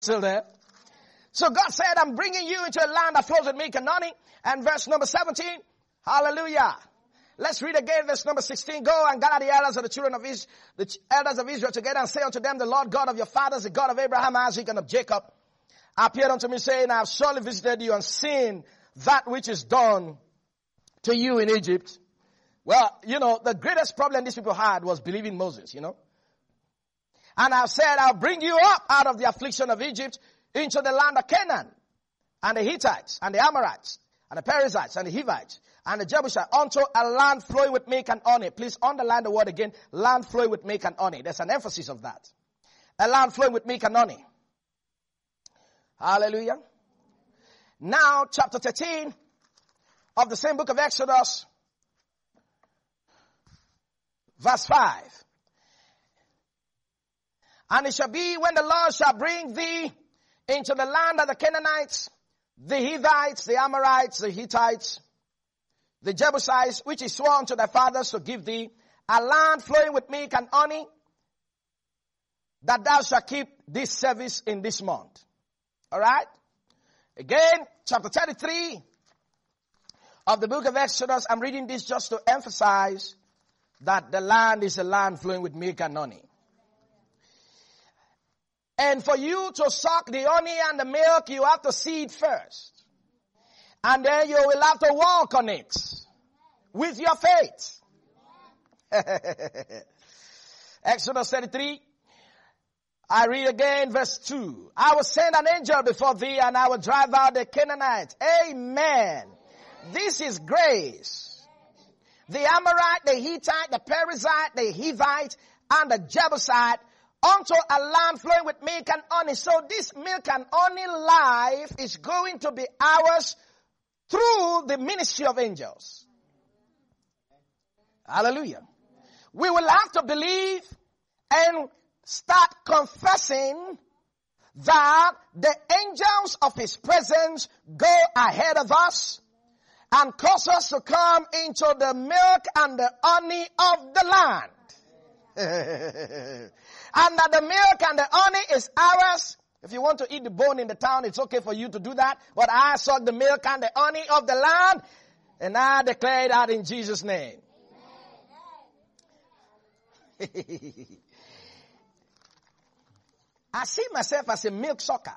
Still there? So God said, I'm bringing you into a land that flows with milk and honey. And verse number 17, hallelujah. Let's read again verse number 16. Go and gather the elders of the children of Israel, the elders of Israel together, and say unto them, the Lord God of your fathers, the God of Abraham, Isaac, and of Jacob, appeared unto me, saying, I have surely visited you and seen that which is done to you in Egypt. Well, the greatest problem these people had was believing Moses, And I've said, I'll bring you up out of the affliction of Egypt into the land of Canaan, and the Hittites, and the Amorites, and the Perizzites, and the Hivites, and the Jebusites, unto a land flowing with milk and honey. Please underline the word again, land flowing with milk and honey. There's an emphasis of that. A land flowing with milk and honey. Hallelujah. Now, chapter 13 of the same book of Exodus, verse 5. And it shall be when the Lord shall bring thee into the land of the Canaanites, the Hivites, the Amorites, the Hittites, the Jebusites, which is sworn to thy fathers to give thee, a land flowing with milk and honey, that thou shalt keep this service in this month. Alright? Again, chapter 33 of the book of Exodus. I'm reading this just to emphasize that the land is a land flowing with milk and honey. And for you to suck the honey and the milk, you have to see it first. And then you will have to walk on it with your faith. Exodus 33. I read again verse 2. I will send an angel before thee, and I will drive out the Canaanites. Amen. This is grace. The Amorite, the Hittite, the Perizzite, the Hivite, and the Jebusite, unto a land flowing with milk and honey. So this milk and honey life is going to be ours through the ministry of angels. Hallelujah. We will have to believe and start confessing that the angels of his presence go ahead of us and cause us to come into the milk and the honey of the land. And that the milk and the honey is ours. If you want to eat the bone in the town, it's okay for you to do that. But I suck the milk and the honey of the land, and I declare that in Jesus' name. I see myself as a milk sucker.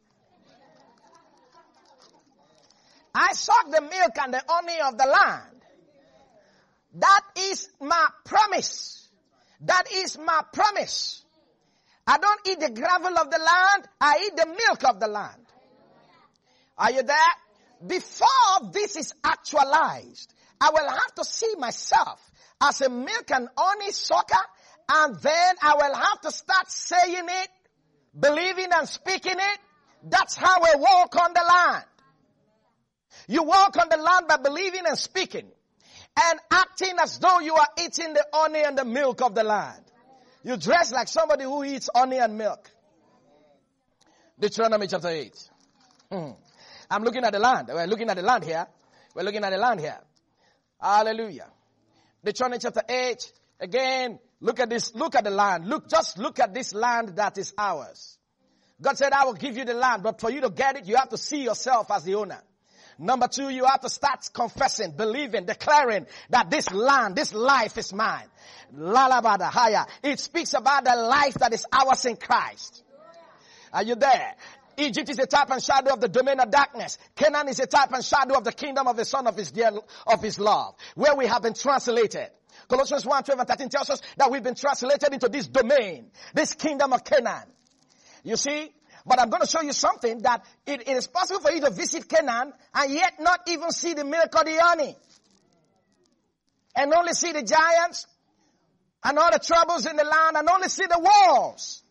I suck the milk and the honey of the land. That is my promise. That is my promise. I don't eat the gravel of the land. I eat the milk of the land. Are you there? Before this is actualized, I will have to see myself as a milk and honey sucker, and then I will have to start saying it, believing and speaking it. That's how I walk on the land. You walk on the land by believing and speaking and acting as though you are eating the honey and the milk of the land. You dress like somebody who eats honey and milk. Deuteronomy chapter 8. I'm looking at the land. We're looking at the land here. We're looking at the land here. Hallelujah. Deuteronomy chapter 8. Again, look at this. Look at the land. Just look at this land that is ours. God said, I will give you the land. But for you to get it, you have to see yourself as the owner. Number 2, you have to start confessing, believing, declaring that this land, this life is mine. Lalabada haya. It speaks about the life that is ours in Christ. Are you there? Egypt is a type and shadow of the domain of darkness. Canaan is a type and shadow of the kingdom of the Son of his love, where we have been translated. Colossians 1:12-13 tells us that we've been translated into this domain, this kingdom of Canaan. You see? But I'm going to show you something that it is possible for you to visit Canaan and yet not even see the milk or the honey. And only see the giants and all the troubles in the land and only see the walls.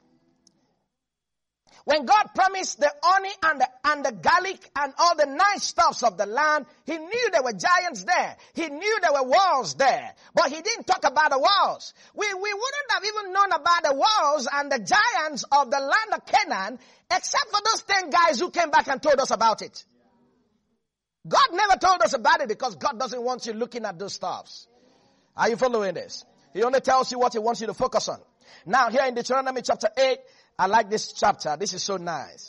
When God promised the honey and the garlic and all the nice stuffs of the land, he knew there were giants there. He knew there were walls there. But he didn't talk about the walls. We wouldn't have even known about the walls and the giants of the land of Canaan except for those 10 guys who came back and told us about it. God never told us about it because God doesn't want you looking at those stuffs. Are you following this? He only tells you what he wants you to focus on. Now here in Deuteronomy chapter 8, I like this chapter. This is so nice.